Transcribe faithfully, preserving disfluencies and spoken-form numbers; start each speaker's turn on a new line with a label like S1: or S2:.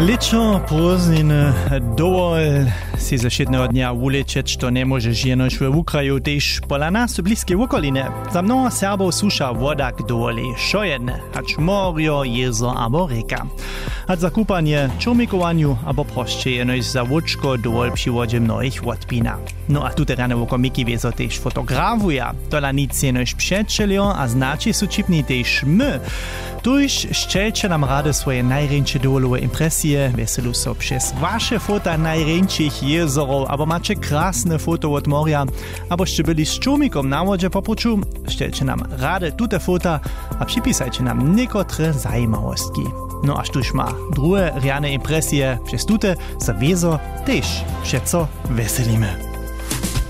S1: Ličo prózdniny dovol si ze všetného dňa ulečeť, to nemôže žienož v Ukraju, tež pola nás v blízkej okoline. Za mnoho Serbov suša voda k dovoli, šo jedne, hač morjo, jezo abo reka. Hač za kúpanie, čurmikovaniu abo prošče jenož za vočko dovol pri vode mnohých odpína. No a tute rane oko Miki Weser tež fotografuja, tola nic jenož přečelio a znači sú čipní tež my. Tuž ščelče nam rade svoje najrenče dovolové impresie, veselu so přes vaše fota najrenčích jezorov, abo macie krásne foto od morja, abo ste byli s čumikom na vodže popoču, ščelče nam rade tute fota a připisajte nam niekotre zajmavostki. No až tuž ma druhé riane impresie, přes tute sa Weser tež všetko veselíme.